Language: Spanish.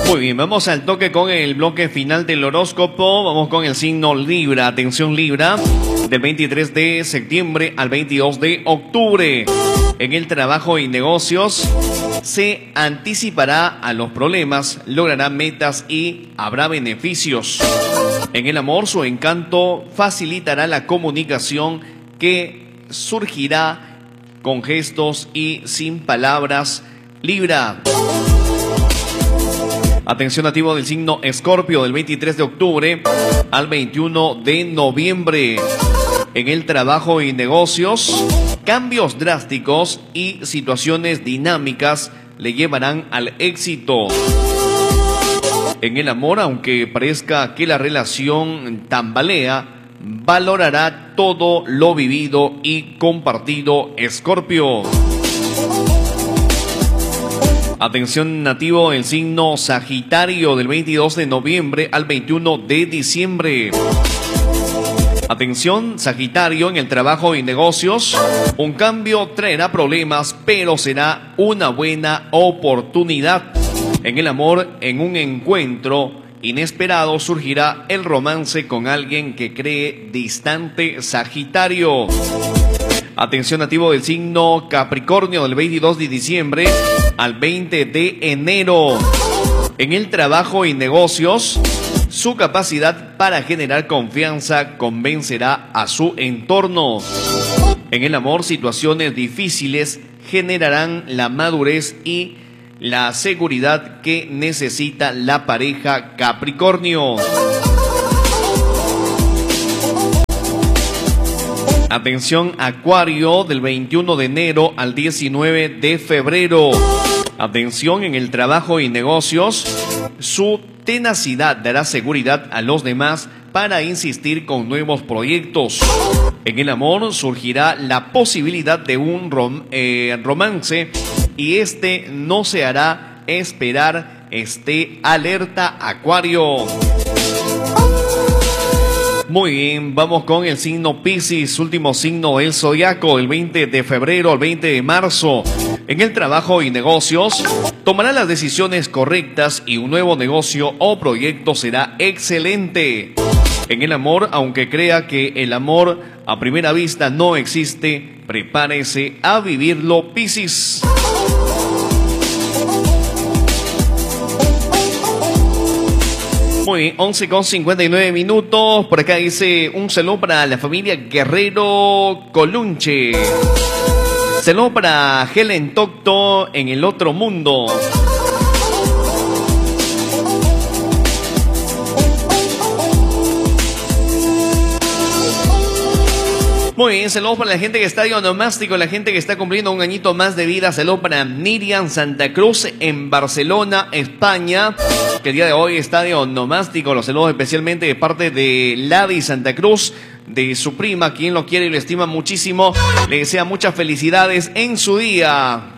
Muy bien, vamos al toque con el bloque final del horóscopo. Vamos con el signo Libra. Atención Libra, del 23 de septiembre al 22 de octubre. En el trabajo y negocios se anticipará a los problemas, logrará metas y habrá beneficios. En el amor, su encanto facilitará la comunicación que surgirá con gestos y sin palabras. Libra. Atención nativo del signo Escorpio, del 23 de octubre al 21 de noviembre. En el trabajo y negocios, cambios drásticos y situaciones dinámicas le llevarán al éxito. En el amor, aunque parezca que la relación tambalea, valorará todo lo vivido y compartido, Escorpio. Atención nativo del signo Sagitario, del 22 de noviembre al 21 de diciembre. Atención Sagitario, en el trabajo y negocios, un cambio traerá problemas, pero será una buena oportunidad. En el amor, en un encuentro inesperado surgirá el romance con alguien que cree distante, Sagitario. Atención nativo del signo Capricornio, del 22 de diciembre al 20 de enero. En el trabajo y negocios, su capacidad para generar confianza convencerá a su entorno. En el amor, situaciones difíciles generarán la madurez y la seguridad que necesita la pareja Capricornio. Atención Acuario, del 21 de enero al 19 de febrero. Atención en el trabajo y negocios, su tenacidad dará seguridad a los demás para insistir con nuevos proyectos. En el amor surgirá la posibilidad de un romance y este no se hará esperar. Esté alerta, Acuario. Muy bien, vamos con el signo Piscis, último signo del zodiaco, el 20 de febrero al 20 de marzo. En el trabajo y negocios, tomará las decisiones correctas y un nuevo negocio o proyecto será excelente. En el amor, aunque crea que el amor a primera vista no existe, prepárese a vivirlo, Piscis. Muy bien, 11:59. Por acá dice un saludo para la familia Guerrero Colunche. Saludo para Helen Tocto en el otro mundo. Muy bien, saludos para la gente que está de onomástico, la gente que está cumpliendo un añito más de vida. Saludos para Miriam Santa Cruz en Barcelona, España, que el día de hoy está de onomástico. Los saludos especialmente de parte de Ladi Santa Cruz, de su prima, quien lo quiere y lo estima muchísimo. Le desea muchas felicidades en su día.